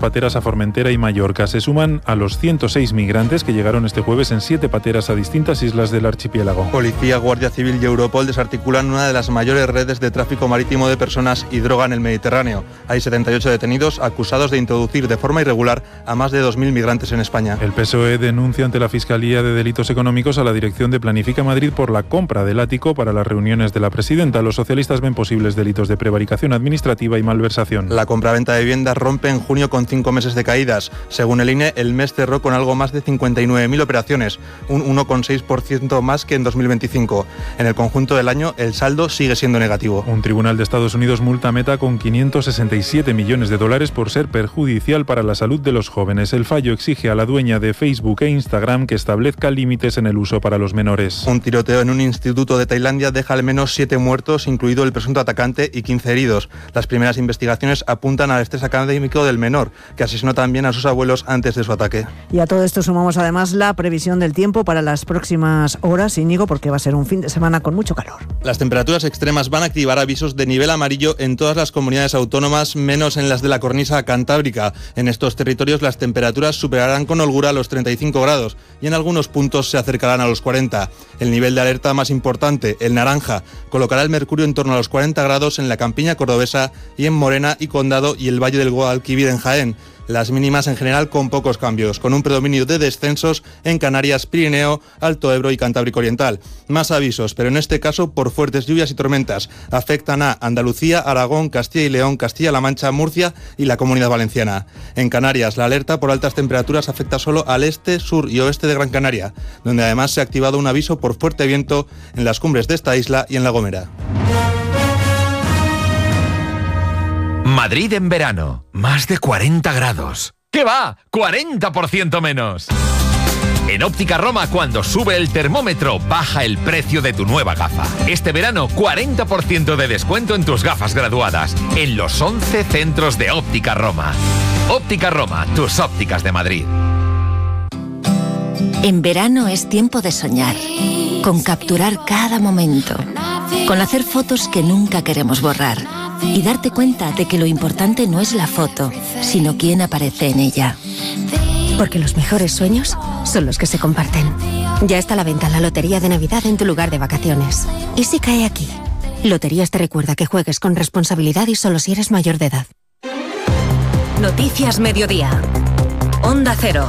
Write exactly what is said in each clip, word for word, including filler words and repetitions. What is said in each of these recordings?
pateras a Formentera y Mallorca. Se suman a los ciento seis migrantes que llegaron este jueves en siete pateras a distintas islas del archipiélago. Policía, Guardia Civil y Europol desarticulan una de las mayores redes de tráfico marítimo de personas y droga en el Mediterráneo. Hay setenta y ocho detenidos acusados de introducir de forma irregular a más de dos mil migrantes en España. El P S O E denuncia ante la Fiscalía de Delitos Económicos a la dirección de Planifica Madrid por la compra del ático para las reuniones de la presidenta. Los socialistas ven posibles delitos de prevaricación administrativa y malversación. La compraventa de viviendas rompe en junio con cinco meses de caídas. Según el I N E, el mes cerró con algo más de cincuenta y nueve mil operaciones, un uno coma seis por ciento más que en dos mil veinticinco. En el conjunto del año, el saldo sigue siendo negativo. Un tribunal de Estados Unidos multa a Meta con quinientos sesenta y siete millones de dólares por ser perjudicial para la salud de los jóvenes. El fallo exige a la dueña de Facebook e Instagram que establezca límites en el uso para los menores. Un tiroteo en un instituto de Tailandia deja al menos siete muertos, incluido el presunto atacante, y quince heridos. Las primeras investigaciones apuntan al estrés académico del menor, que asesinó también a sus abuelos antes de su ataque. Y a todo esto sumamos además la previsión del tiempo para las próximas horas, Íñigo, porque va a ser un fin de semana con mucho calor. Las temperaturas extremas van a activar avisos de nivel amarillo en todas las comunidades autónomas, menos en las de la cornisa cantábrica. En estos territorios las temperaturas superarán con holgura los treinta y cinco grados y en algunos puntos se acercarán a los cuarenta. El nivel de alerta más importante, el naranja, colocará el mercurio en torno a los cuarenta grados en la campiña cordobesa y en Morena y Condado y el Valle del Guadalquivir en Jaén. Las mínimas en general con pocos cambios, con un predominio de descensos en Canarias, Pirineo, Alto Ebro y Cantábrico Oriental. Más avisos, pero en este caso por fuertes lluvias y tormentas. Afectan a Andalucía, Aragón, Castilla y León, Castilla-La Mancha, Murcia y la Comunidad Valenciana. En Canarias, la alerta por altas temperaturas afecta solo al este, sur y oeste de Gran Canaria, donde además se ha activado un aviso por fuerte viento en las cumbres de esta isla y en La Gomera. Madrid en verano, más de cuarenta grados. ¿Qué va? ¡cuarenta por ciento menos! En Óptica Roma, cuando sube el termómetro, baja el precio de tu nueva gafa. Este verano, cuarenta por ciento de descuento en tus gafas graduadas, en los once centros de Óptica Roma. Óptica Roma, tus ópticas de Madrid. En verano es tiempo de soñar, con capturar cada momento, con hacer fotos que nunca queremos borrar y darte cuenta de que lo importante no es la foto, sino quién aparece en ella. Porque los mejores sueños son los que se comparten. Ya está a la venta la Lotería de Navidad en tu lugar de vacaciones. ¿Y si cae aquí? Loterías te recuerda que juegues con responsabilidad y solo si eres mayor de edad. Noticias Mediodía. Onda Cero.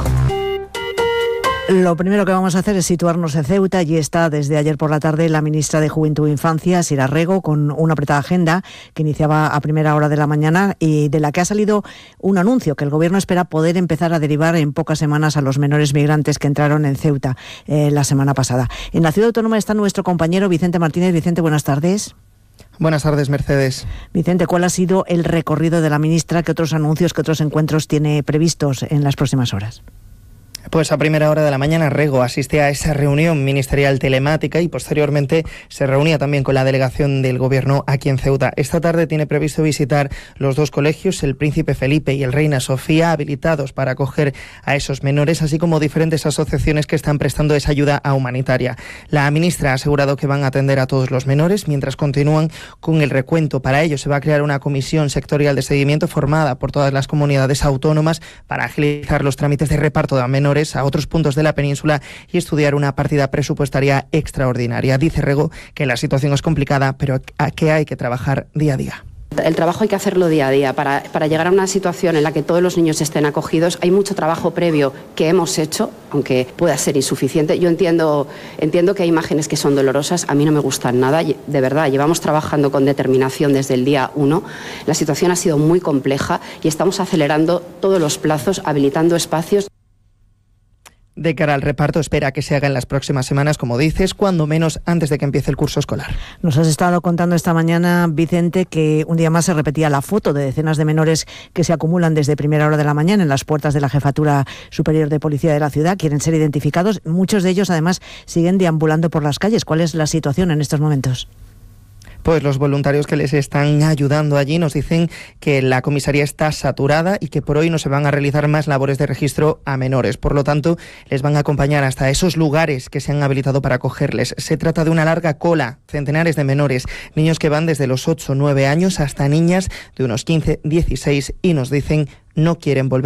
Lo primero que vamos a hacer es situarnos en Ceuta. Allí está desde ayer por la tarde la ministra de Juventud e Infancia, Sira Rego, con una apretada agenda que iniciaba a primera hora de la mañana y de la que ha salido un anuncio que el Gobierno espera poder empezar a derivar en pocas semanas a los menores migrantes que entraron en Ceuta eh, la semana pasada. En la ciudad autónoma está nuestro compañero Vicente Martínez. Vicente, buenas tardes. Buenas tardes, Mercedes. Vicente, ¿cuál ha sido el recorrido de la ministra? ¿Qué otros anuncios, qué otros encuentros tiene previstos en las próximas horas? Pues a primera hora de la mañana Rego asiste a esa reunión ministerial telemática y posteriormente se reunía también con la delegación del Gobierno aquí en Ceuta. Esta tarde tiene previsto visitar los dos colegios, el Príncipe Felipe y el Reina Sofía, habilitados para acoger a esos menores, así como diferentes asociaciones que están prestando esa ayuda humanitaria. La ministra ha asegurado que van a atender a todos los menores mientras continúan con el recuento. Para ello se va a crear una comisión sectorial de seguimiento formada por todas las comunidades autónomas para agilizar los trámites de reparto de menores a otros puntos de la península y estudiar una partida presupuestaria extraordinaria. Dice Rego que la situación es complicada, pero que hay que trabajar día a día. El trabajo hay que hacerlo día a día. Para, para llegar a una situación en la que todos los niños estén acogidos, hay mucho trabajo previo que hemos hecho, aunque pueda ser insuficiente. Yo entiendo, entiendo que hay imágenes que son dolorosas, a mí no me gustan nada, de verdad, llevamos trabajando con determinación desde el día uno. La situación ha sido muy compleja y estamos acelerando todos los plazos, habilitando espacios. De cara al reparto, espera que se haga en las próximas semanas, como dices, cuando menos antes de que empiece el curso escolar. Nos has estado contando esta mañana, Vicente, que un día más se repetía la foto de decenas de menores que se acumulan desde primera hora de la mañana en las puertas de la Jefatura Superior de Policía de la ciudad. Quieren ser identificados. Muchos de ellos, además, siguen deambulando por las calles. ¿Cuál es la situación en estos momentos? Pues los voluntarios que les están ayudando allí nos dicen que la comisaría está saturada y que por hoy no se van a realizar más labores de registro a menores. Por lo tanto, les van a acompañar hasta esos lugares que se han habilitado para acogerles. Se trata de una larga cola, centenares de menores, niños que van desde los ocho o nueve años hasta niñas de unos quince, dieciséis y nos dicen no quieren volver